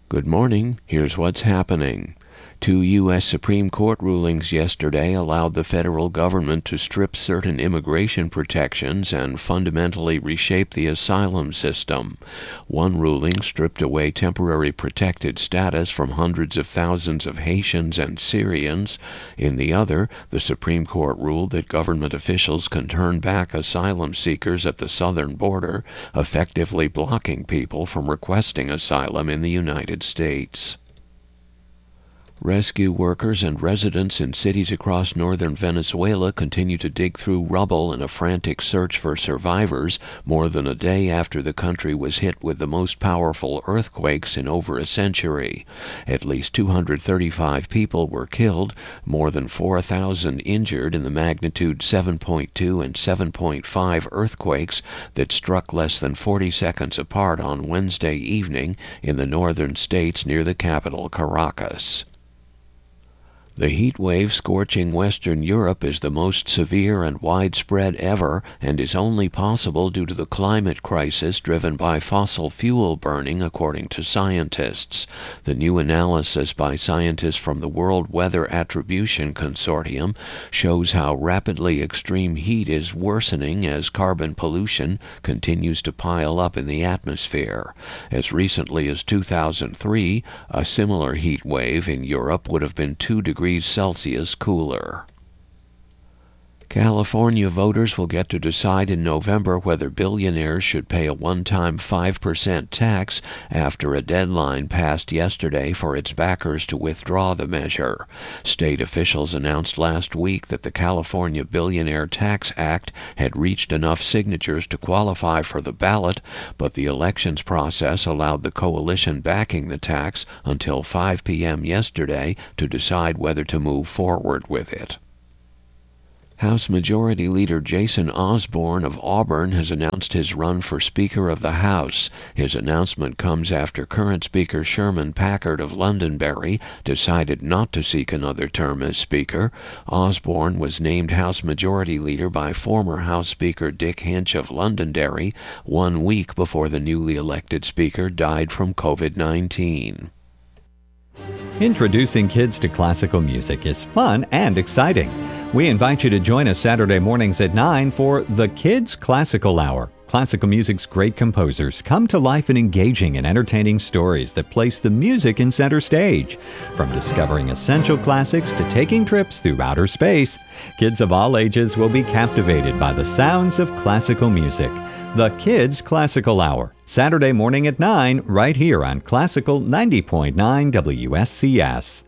Good morning. Here's what's happening. Two U.S. Supreme Court rulings yesterday allowed the federal government to strip certain immigration protections and fundamentally reshape the asylum system. One ruling stripped away temporary protected status from hundreds of thousands of Haitians and Syrians. In the other, the Supreme Court ruled that government officials can turn back asylum seekers at the southern border, effectively blocking people from requesting asylum in the United States. Rescue workers and residents in cities across northern Venezuela continue to dig through rubble in a frantic search for survivors more than a day after the country was hit with the most powerful earthquakes in over a century. At least 235 people were killed, more than 4,000 injured in the magnitude 7.2 and 7.5 earthquakes that struck less than 40 seconds apart on Wednesday evening in the northern states near the capital, Caracas. The heat wave scorching Western Europe is the most severe and widespread ever and is only possible due to the climate crisis driven by fossil fuel burning, according to scientists. The new analysis by scientists from the World Weather Attribution Consortium shows how rapidly extreme heat is worsening as carbon pollution continues to pile up in the atmosphere. As recently as 2003, a similar heat wave in Europe would have been 2 degrees Celsius cooler. California voters will get to decide in November whether billionaires should pay a one-time 5% tax after a deadline passed yesterday for its backers to withdraw the measure. State officials announced last week that the California Billionaire Tax Act had reached enough signatures to qualify for the ballot, but the elections process allowed the coalition backing the tax until 5 p.m. yesterday to decide whether to move forward with it. House Majority Leader Jason Osborne of Auburn has announced his run for Speaker of the House. His announcement comes after current Speaker Sherman Packard of Londonderry decided not to seek another term as Speaker. Osborne was named House Majority Leader by former House Speaker Dick Hinch of Londonderry 1 week before the newly elected Speaker died from COVID-19. Introducing kids to classical music is fun and exciting. We invite you to join us Saturday mornings at 9 for the Kids Classical Hour. Classical music's great composers come to life in engaging and entertaining stories that place the music in center stage. From discovering essential classics to taking trips through outer space, kids of all ages will be captivated by the sounds of classical music. The Kids Classical Hour, Saturday morning at 9, right here on Classical 90.9 WSCS.